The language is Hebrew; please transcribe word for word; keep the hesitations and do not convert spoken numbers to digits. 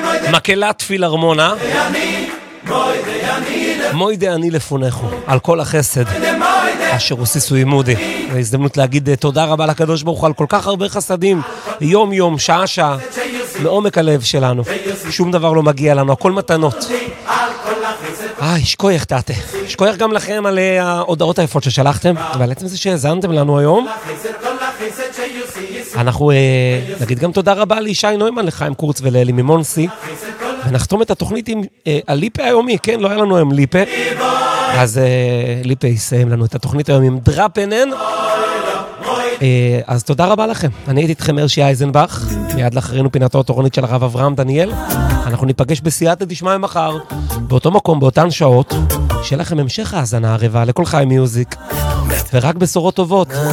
מקהלת פילהרמונה, מוידה אני לפונכו, על כל החסד אשר הוסיסו עימודי. זו הזדמנות להגיד תודה רבה לקדוש ברוך הוא על כל כך הרבה חסדים, יום יום, שעה שעה, מעומק הלב שלנו. שום דבר לא מגיע לנו, הכל מתנות. אה, שכוייך תעתה. שכוייך גם לכם על ההודעות היפות ששלחתם, ועל עצם זה שהזנתם לנו היום. אנחנו נגיד גם תודה רבה לישי נוימן, לחיים קורץ ולאלי ממונסי. ונחתום את התוכנית עם הליפה היומי, כן? לא היה לנו היום ליפה. אז ליפה יסיים לנו את התוכנית היום עם דראפנן. אז תודה רבה לכם. אני הייתי איתכם הרשי אייזנבך, מיד לאחרינו פינתו התורנית של הרב אברהם דניאל. אנחנו ניפגש בסייעתא דשמיא מחר, באותו מקום, באותן שעות. שיהיה לכם המשך האזנה ערבה לכל חי מיוזיק, ורק בשורות טובות.